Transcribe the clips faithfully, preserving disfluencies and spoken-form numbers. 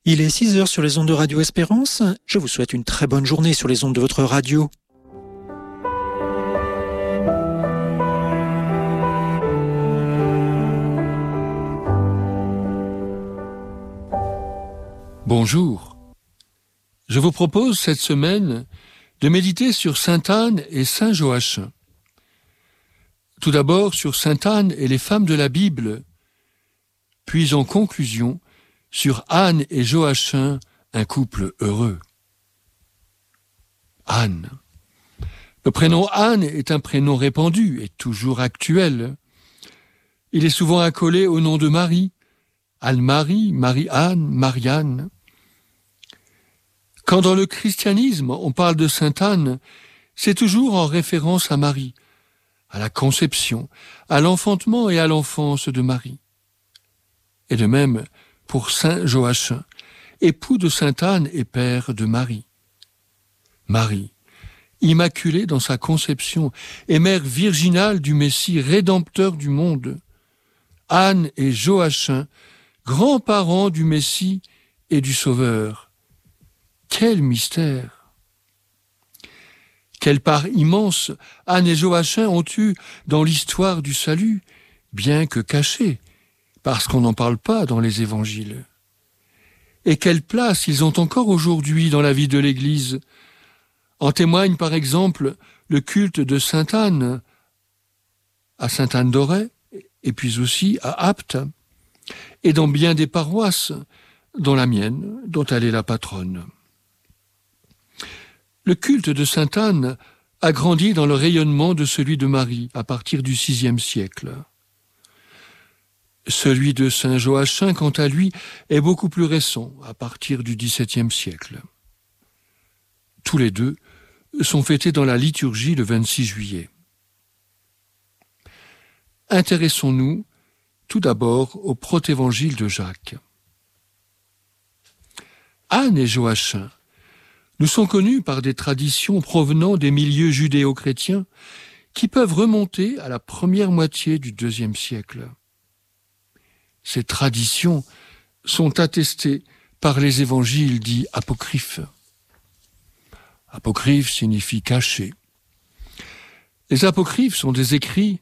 Il est six heures sur les ondes de Radio Espérance. Je vous souhaite une très bonne journée sur les ondes de votre radio. Bonjour. Je vous propose cette semaine de méditer sur Sainte Anne et Saint Joachim. Tout d'abord sur Sainte Anne et les femmes de la Bible, puis en conclusion sur Anne et Joachim, un couple heureux. Anne. Le prénom Anne est un prénom répandu et toujours actuel. Il est souvent accolé au nom de Marie, Anne-Marie, Marie-Anne, Marianne. Quand dans le christianisme on parle de Sainte Anne, c'est toujours en référence à Marie, à la conception, à l'enfantement et à l'enfance de Marie. Et de même pour Saint Joachim, époux de Sainte Anne et père de Marie. Marie, immaculée dans sa conception et mère virginale du Messie rédempteur du monde. Anne et Joachim, grands-parents du Messie et du Sauveur. Quel mystère! Quelle part immense Anne et Joachim ont eue dans l'histoire du salut, bien que cachée, parce qu'on n'en parle pas dans les évangiles. Et quelle place ils ont encore aujourd'hui dans la vie de l'Église. En témoigne par exemple le culte de Sainte Anne à Sainte-Anne d'Auray, et puis aussi à Apt, et dans bien des paroisses, dont la mienne, dont elle est la patronne. Le culte de Sainte Anne a grandi dans le rayonnement de celui de Marie à partir du sixième siècle. Celui de Saint Joachim, quant à lui, est beaucoup plus récent, à partir du dix-septième siècle. Tous les deux sont fêtés dans la liturgie le vingt-six juillet. Intéressons-nous tout d'abord au protévangile de Jacques. Anne et Joachim nous sont connus par des traditions provenant des milieux judéo-chrétiens qui peuvent remonter à la première moitié du deuxième siècle. Ces traditions sont attestées par les évangiles dits apocryphes. Apocryphe signifie caché. Les apocryphes sont des écrits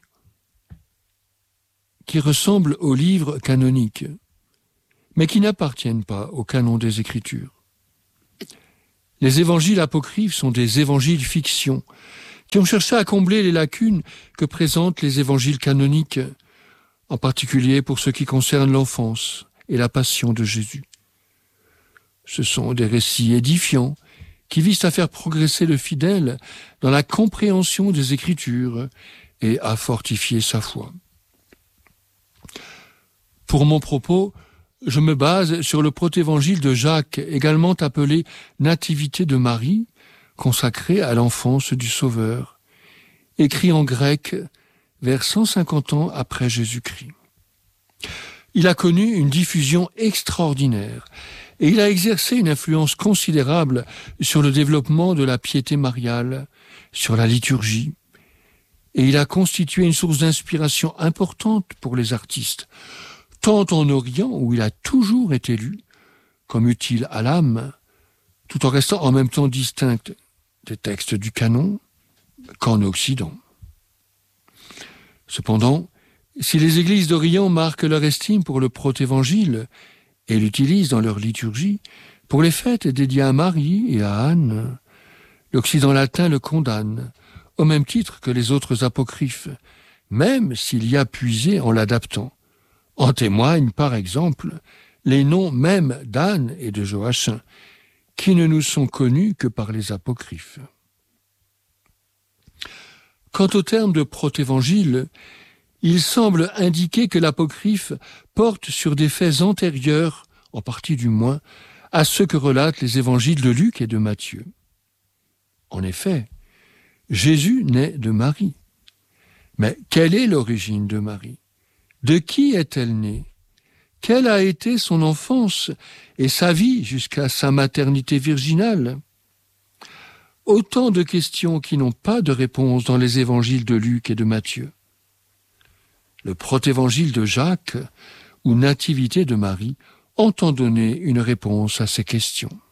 qui ressemblent aux livres canoniques, mais qui n'appartiennent pas au canon des Écritures. Les évangiles apocryphes sont des évangiles fictions qui ont cherché à combler les lacunes que présentent les évangiles canoniques, en particulier pour ce qui concerne l'enfance et la passion de Jésus. Ce sont des récits édifiants qui visent à faire progresser le fidèle dans la compréhension des Écritures et à fortifier sa foi. Pour mon propos, je me base sur le protévangile de Jacques, également appelé Nativité de Marie, consacré à l'enfance du Sauveur, écrit en grec vers cent cinquante ans après Jésus-Christ. Il a connu une diffusion extraordinaire et il a exercé une influence considérable sur le développement de la piété mariale, sur la liturgie, et il a constitué une source d'inspiration importante pour les artistes, tant en Orient, où il a toujours été lu, comme utile à l'âme, tout en restant en même temps distinct des textes du canon, qu'en Occident. Cependant, si les églises d'Orient marquent leur estime pour le protévangile et l'utilisent dans leur liturgie, pour les fêtes dédiées à Marie et à Anne, l'Occident latin le condamne, au même titre que les autres apocryphes, même s'il y a puisé en l'adaptant. En témoignent, par exemple, les noms même d'Anne et de Joachim, qui ne nous sont connus que par les apocryphes. Quant au terme de protévangile, il semble indiquer que l'apocryphe porte sur des faits antérieurs, en partie du moins, à ceux que relatent les évangiles de Luc et de Matthieu. En effet, Jésus naît de Marie. Mais quelle est l'origine de Marie? De qui est-elle née? Quelle a été son enfance et sa vie jusqu'à sa maternité virginale? Autant de questions qui n'ont pas de réponse dans les évangiles de Luc et de Matthieu. Le protévangile de Jacques ou Nativité de Marie entend donner une réponse à ces questions.